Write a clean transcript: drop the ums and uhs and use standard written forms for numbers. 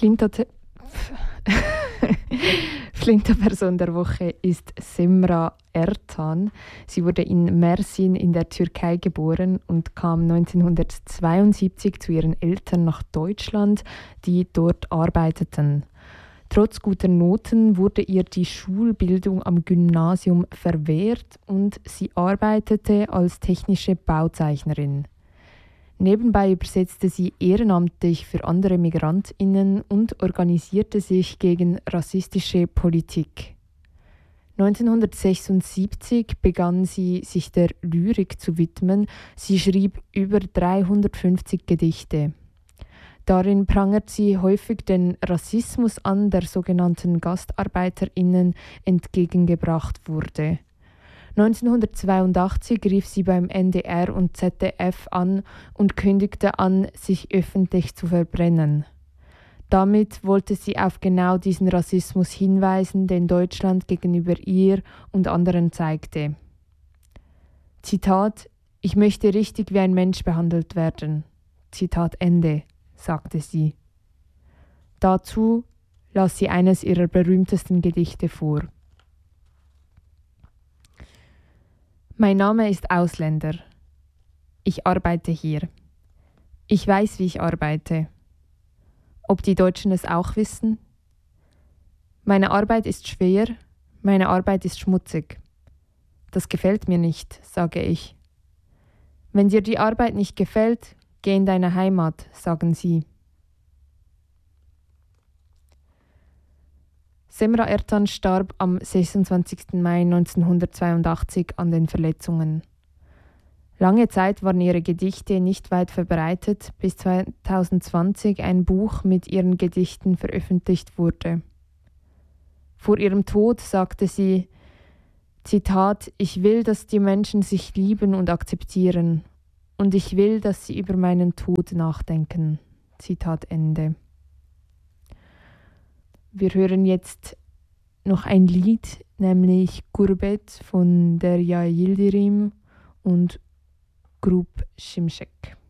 Flinter Flinterperson der Woche ist Semra Ertan. Sie wurde in Mersin in der Türkei geboren und kam 1972 zu ihren Eltern nach Deutschland, die dort arbeiteten. Trotz guter Noten wurde ihr die Schulbildung am Gymnasium verwehrt und sie arbeitete als technische Bauzeichnerin. Nebenbei übersetzte sie ehrenamtlich für andere MigrantInnen und organisierte sich gegen rassistische Politik. 1976 begann sie, sich der Lyrik zu widmen. Sie schrieb über 350 Gedichte. Darin prangert sie häufig den Rassismus an, der sogenannten GastarbeiterInnen entgegengebracht wurde. 1982 rief sie beim NDR und ZDF an und kündigte an, sich öffentlich zu verbrennen. Damit wollte sie auf genau diesen Rassismus hinweisen, den Deutschland gegenüber ihr und anderen zeigte. Zitat: „Ich möchte richtig wie ein Mensch behandelt werden." Zitat Ende, sagte sie. Dazu las sie eines ihrer berühmtesten Gedichte vor. Mein Name ist Ausländer. Ich arbeite hier. Ich weiß, wie ich arbeite. Ob die Deutschen es auch wissen? Meine Arbeit ist schwer, meine Arbeit ist schmutzig. Das gefällt mir nicht, sage ich. Wenn dir die Arbeit nicht gefällt, geh in deine Heimat, sagen sie. Semra Ertan starb am 26. Mai 1982 an den Verletzungen. Lange Zeit waren ihre Gedichte nicht weit verbreitet, bis 2020 ein Buch mit ihren Gedichten veröffentlicht wurde. Vor ihrem Tod sagte sie, Zitat: „Ich will, dass die Menschen sich lieben und akzeptieren. Und ich will, dass sie über meinen Tod nachdenken." Zitat Ende. Wir hören jetzt noch ein Lied, nämlich Gurbet von Derya Yildirim und Grup Şimşek.